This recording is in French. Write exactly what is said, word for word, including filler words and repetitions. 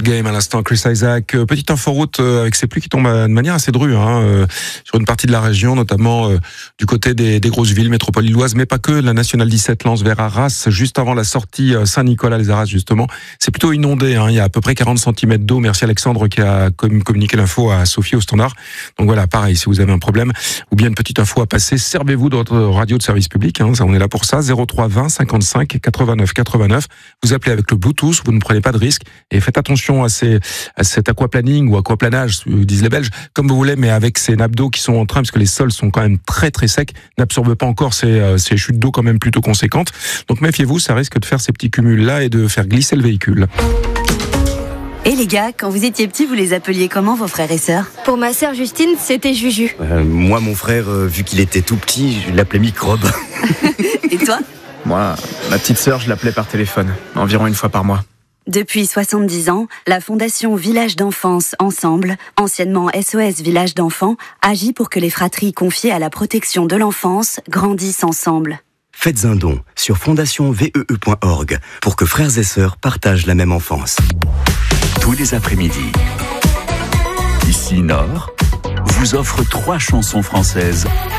Game à l'instant, Chris Isaak. Euh, petite inforoute euh, avec ces pluies qui tombent de manière assez drue hein, euh, sur une partie de la région, notamment euh, du côté des, des grosses villes, métropole lilloise, mais pas que. La Nationale dix-sept lance vers Arras, juste avant la sortie euh, Saint-Nicolas-les-Arras justement. C'est plutôt inondé, hein, il y a à peu près quarante centimètres d'eau. Merci Alexandre qui a communiqué l'info à Sophie au standard. Donc voilà, pareil, si vous avez un problème ou bien une petite info à passer, servez-vous de votre radio de service public, hein, ça, on est là pour ça. zéro trois vingt cinquante-cinq quatre-vingt-neuf quatre-vingt-neuf. Vous appelez avec le Bluetooth, vous ne prenez pas de risque et faites attention à, ces, à cet aquaplaning ou aquaplanage, disent les Belges, comme vous voulez, mais avec ces nappes d'eau qui sont en train, parce que les sols sont quand même très très secs, n'absorbent pas encore ces, ces chutes d'eau quand même plutôt conséquentes. Donc méfiez-vous, ça risque de faire ces petits cumuls-là et de faire glisser le véhicule. Et les gars, quand vous étiez petits, vous les appeliez comment vos frères et sœurs? Pour ma sœur Justine, c'était Juju. Euh, moi, mon frère, euh, vu qu'il était tout petit, je l'appelais Microbe. Et toi? Moi, ma petite sœur, je l'appelais par téléphone, environ une fois par mois. Depuis soixante-dix ans, la Fondation Village d'Enfance Ensemble, anciennement S O S Village d'Enfants, agit pour que les fratries confiées à la protection de l'enfance grandissent ensemble. Faites un don sur fondation v e e point org pour que frères et sœurs partagent la même enfance. Tous les après-midi, ici Nord vous offre trois chansons françaises